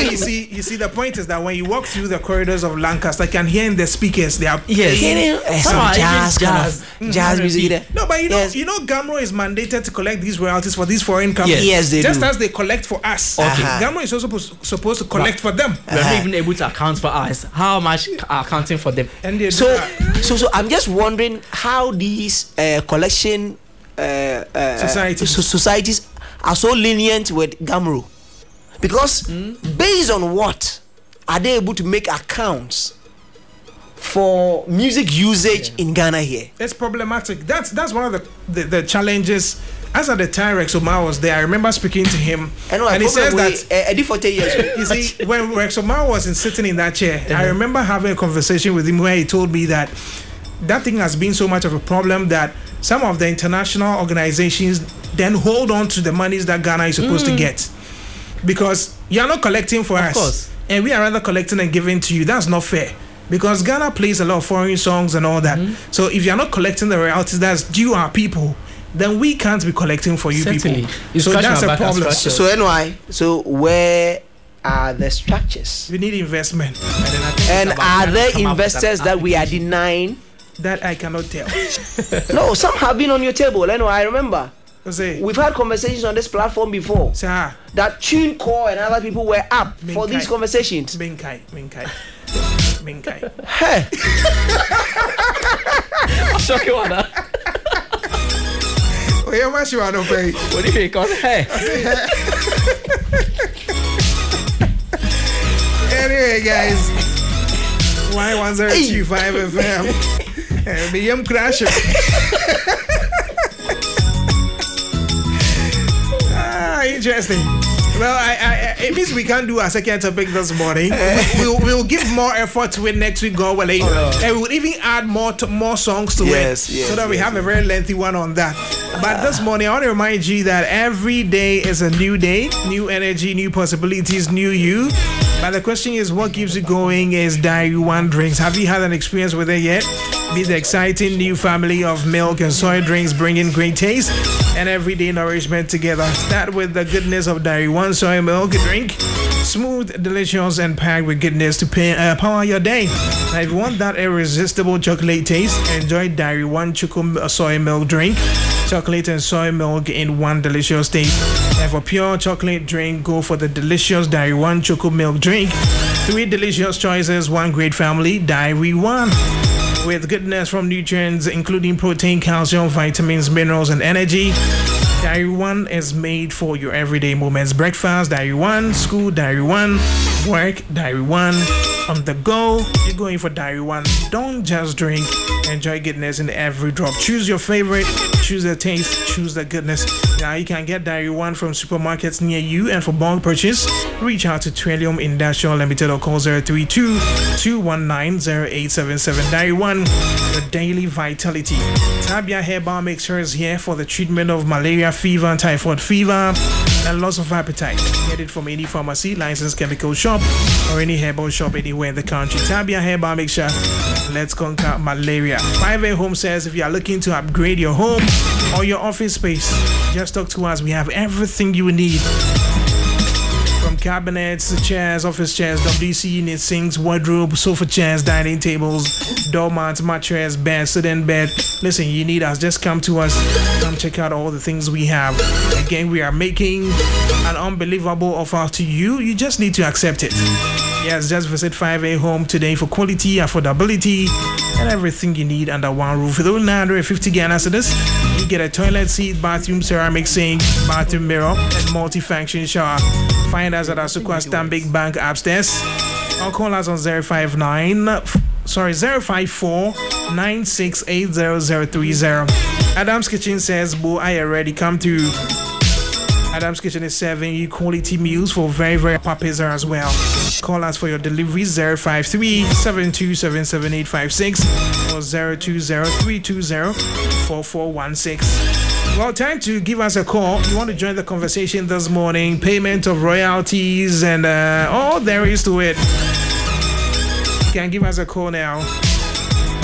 you see, the point is that when you walk through the corridors of Lancaster, I can hear in the speakers they are playing some jazz music there. No, but you know, Gamro is mandated to collect these royalties for these foreign companies. Yes, they just do. as they collect for us. Okay. Gamro is also supposed to collect for them. We're not even able to account for us. How much are accounting for them? And so I'm just wondering how these collection societies are so lenient with Gamro, because based on what are they able to make accounts for music usage in Ghana here? It's problematic. That's one of the challenges. As at the time Rex Omar was there, I remember speaking to him, and he says that Eddie for 10 years. You see, when Rex Omar was sitting in that chair, I remember having a conversation with him where he told me that thing has been so much of a problem that some of the international organizations then hold on to the monies that Ghana is supposed to get, because you are not collecting for us, course. And we are rather collecting and giving to you. That's not fair, because Ghana plays a lot of foreign songs and all that. So if you are not collecting the royalties that's due our people, then we can't be collecting for you people. So that's a problem. So anyway, so where are the structures? We need investment. And are there investors that we are denying? That I cannot tell. No, some have been on your table. Anyway, I remember. We've had conversations on this platform before. Sir. That TuneCore and other people were up for these conversations. Minkai. Hey. Shocking one. Oh, yeah, much you want to pay? What do you think? Hey. Anyway, guys, Y1025 FM. And the M crasher. Interesting. Well, it means we can't do a second topic this morning. We'll give more effort to it next week, God willing, and we'll even add more songs to it, so that we have a very lengthy one on that. But this morning, I want to remind you that every day is a new day, new energy, new possibilities, new you. But the question is, what keeps you going is Diary One drinks. Have you had an experience with it yet? Be the exciting new family of milk and soy drinks bringing great taste and everyday nourishment together. Start with the goodness of Diary One soy milk drink. Smooth, delicious, and packed with goodness to power your day. Now, if you want that irresistible chocolate taste, enjoy Diary One Choco soy milk drink. Chocolate and soy milk in one delicious taste. And for pure chocolate drink, go for the delicious Diary One Choco milk drink. 3 delicious choices, 1 great family, Diary One. With goodness from nutrients including protein, calcium, vitamins, minerals, and energy. Diary One is made for your everyday moments. Breakfast, Diary One. School, Diary One. Work, Diary One. On the go, you're going for Diary One. Don't just drink. Enjoy goodness in every drop. Choose your favorite. Choose the taste. Choose the goodness. Now you can get Diary One from supermarkets near you, and for bulk purchase, reach out to Trillium Industrial Limited or call 032-219-0877. Diary One, your daily vitality. Tabia Herbal Mixture is here for the treatment of malaria, fever, typhoid fever, and loss of appetite. Get it from any pharmacy, licensed chemical shop, or any herbal shop anywhere in the country. Tabia Herbal Mixture. Let's conquer malaria. 5A Home says if you are looking to upgrade your home or your office space, just talk to us. We have everything you need. From cabinets, chairs, office chairs, WC units, sinks, wardrobe, sofa chairs, dining tables, doormats, mattress, bed, sit-in bed. Listen, you need us. Just come to us. Come check out all the things we have. Again, we are making an unbelievable offer to you. You just need to accept it. Yes, just visit 5A Home today for quality, affordability, and everything you need under one roof. With only 950 Ghana cedis, you get a toilet seat, bathroom ceramic sink, bathroom mirror, and multi-function shower. Find us at Asukwa Stanbic Bank upstairs, or call us on 054 968030. Adam's Kitchen says, Bo, I already come through. Adam's Kitchen is serving you quality meals for very, very popular as well. Call us for your delivery 053-7277856 or 020-320-4416. Well, time to give us a call. You want to join the conversation this morning. Payment of royalties and all there is to it. You can give us a call now.